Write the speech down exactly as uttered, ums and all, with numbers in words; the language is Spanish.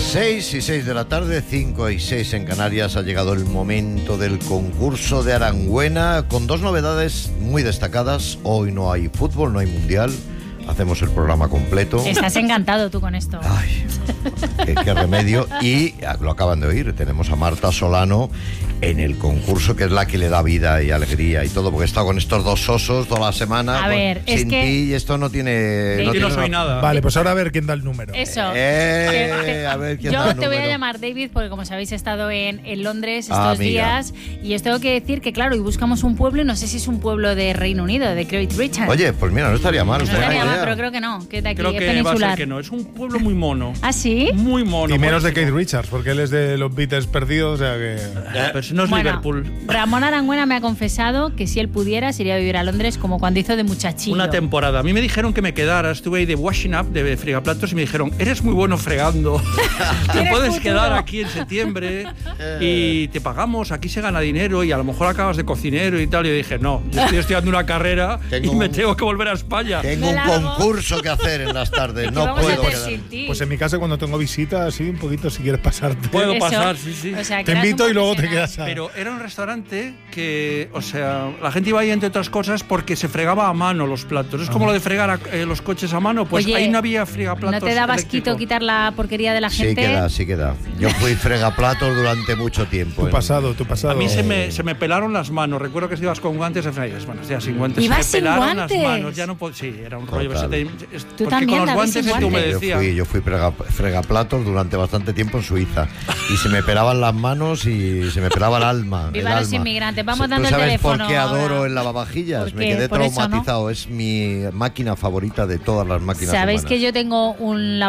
seis y seis de la tarde, cinco y seis en Canarias. Ha llegado el momento del concurso de Arangüena con dos novedades muy destacadas. Hoy no hay fútbol, no hay mundial. Hacemos el programa completo. Estás encantado tú con esto. Ay, qué, qué remedio. Y lo acaban de oír, tenemos a Marta Solano en el concurso, que es la que le da vida y alegría y todo, porque he estado con estos dos osos toda la semana. A ver, sin es que... ti, y esto no tiene... Sí. No, Yo tiene no soy una... nada. Vale, pues ahora a ver quién da el número. Eso. Eh, a ver, ¿quién Yo da el te voy a número? llamar David porque, como sabéis, he estado en, en Londres estos Ah, amiga. días y os tengo que decir que, claro, y buscamos un pueblo y no sé si es un pueblo de Reino Unido, de Great Britain. Oye, pues mira, no estaría mal. no estaría estaría buena mal, idea. pero creo que no, que de aquí Creo es que va a ser peninsular. que no. Es un pueblo muy mono. ¿Ah, sí? Muy mono. Y menos de buenísimo. Keith Richards, porque él es de los Beatles perdidos, o sea que... Pero si no es Bueno, Liverpool. Ramón Arangüena me ha confesado que si él pudiera se iría a vivir a Londres como cuando hizo de muchachillo. Una temporada. A mí me dijeron que me quedara. Estuve ahí de washing up, de fregaplatos, y me dijeron, eres muy bueno fregando. Te Tienes puedes futuro. quedar aquí en septiembre y te pagamos. Aquí se gana dinero y a lo mejor acabas de cocinero y tal. Y yo dije, no, yo estoy estudiando una carrera Tengo y me un- tengo que volver a España. Tengo Me un largo. concurso que hacer en las tardes. ¿Qué No vamos puedo a hacer quedar. sin ti? Pues en mi casa, cuando tengo visita, así un poquito, si quieres pasarte. Puedo Eso. pasar, sí, sí. O sea, Te quedas invito un y luego te profesional. quedas a... Pero era un restaurante que, o sea, la gente iba ahí entre otras cosas porque se fregaba a mano los platos. Es como lo de fregar a- eh, los coches a mano, pues Oye, ahí no había fregaplatos. ¿No te daba eléctrico. asquito quitar la porquería de la Sí gente? que da, sí que da. Yo fui fregaplatos durante mucho tiempo. Tu en- pasado, tu pasado. A mí se me, se me pelaron las manos. Recuerdo que si ibas con guantes de freír. Bueno, ya sin guantes. ¿Ibas se me sin pelaron guantes? las manos. Ya no pod- Sí, era un rollo. Total. Se te- es- Tú porque también, con los David, guantes sin se te guantes. Yo humedecía. fui, yo fui frega- fregaplatos durante bastante tiempo en Suiza y se me pelaban las manos y se me pelaba el alma. el Viva los alma. inmigrantes. Vamos ¿Tú dando el sabes teléfono por qué adoro ahora? el lavavajillas? ¿Por Me qué? quedé Por eso, ¿no? traumatizado. Es mi máquina favorita de todas las máquinas Sabéis humanas. que yo tengo un